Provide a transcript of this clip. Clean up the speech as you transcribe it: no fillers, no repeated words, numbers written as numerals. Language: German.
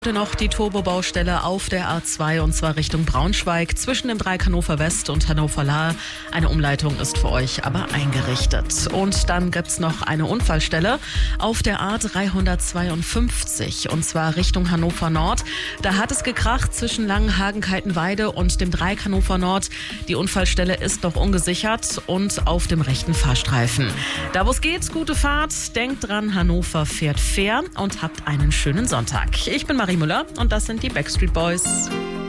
Noch die Turbobaustelle auf der A2 und zwar Richtung Braunschweig zwischen dem Dreieck Hannover West und Hannover Lahe. Eine Umleitung ist für euch aber eingerichtet. Und dann gibt's noch eine Unfallstelle auf der A352 und zwar Richtung Hannover Nord. Da hat es gekracht zwischen Langenhagen-Kaltenweide und dem Dreieck Hannover Nord. Die Unfallstelle ist noch ungesichert und auf dem rechten Fahrstreifen. Da wo es geht, gute Fahrt. Denkt dran, Hannover fährt fair und habt einen schönen Sonntag. Ich bin Marie Müller und das sind die Backstreet Boys.